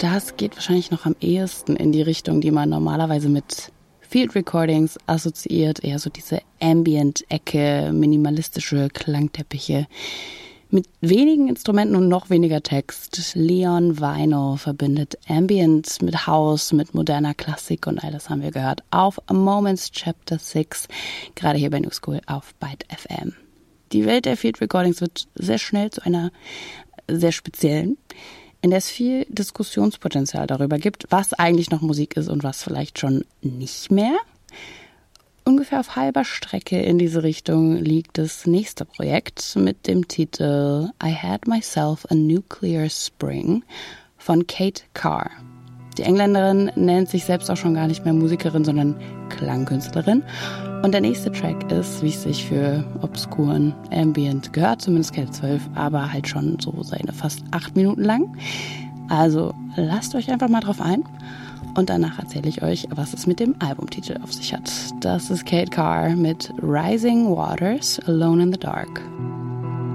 das geht wahrscheinlich noch am ehesten in die Richtung, die man normalerweise mit Field Recordings assoziiert. Eher so diese Ambient-Ecke, minimalistische Klangteppiche mit wenigen Instrumenten und noch weniger Text. Leon Vino verbindet Ambient mit House, mit moderner Klassik und all das haben wir gehört auf Moments Chapter 6, gerade hier bei New School auf Byte FM. Die Welt der Field Recordings wird sehr schnell zu einer sehr speziellen, in der es viel Diskussionspotenzial darüber gibt, was eigentlich noch Musik ist und was vielleicht schon nicht mehr. Ungefähr auf halber Strecke in diese Richtung liegt das nächste Projekt mit dem Titel I Had Myself a Nuclear Spring von Kate Carr. Die Engländerin nennt sich selbst auch schon gar nicht mehr Musikerin, sondern Klangkünstlerin. Und der nächste Track ist, wie es sich für obskuren Ambient gehört, zumindest Kate 12, aber halt schon so seine fast 8 Minuten lang. Also lasst euch einfach mal drauf ein. Und danach erzähle ich euch, was es mit dem Albumtitel auf sich hat. Das ist Kate Carr mit Rising Waters, Alone in the Dark.